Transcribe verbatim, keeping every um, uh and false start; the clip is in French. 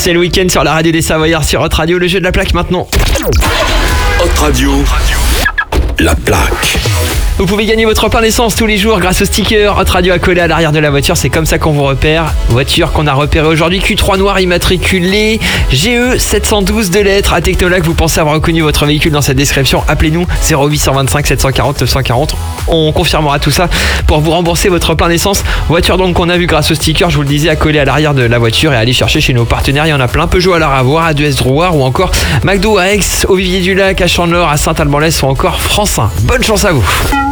C'est le week-end sur la radio des Savoyards sur Hot Radio, le jeu de la plaque maintenant. Hot Radio, la plaque. Vous pouvez gagner votre pain d'essence tous les jours grâce au sticker Hot Radio à coller à l'arrière de la voiture. C'est comme ça qu'on vous repère. Voiture qu'on a repérée aujourd'hui, Q trois noir immatriculé G E sept cent douze de lettres. À Technolac, vous pensez avoir reconnu votre véhicule dans cette description. Appelez-nous zéro huit cent vingt-cinq sept cent quarante neuf cent quarante. On confirmera tout ça pour vous rembourser votre plein d'essence. Voiture donc qu'on a vu grâce au sticker, je vous le disais, à coller à l'arrière de la voiture et à aller chercher chez nos partenaires. Il y en a plein. Peugeot à la Ravoire, A deux S Drouard ou encore McDo à Aix, au Vivier du Lac, à Chandeleur, à Saint-Alban-l'Est ou encore Francin. Bonne chance à vous.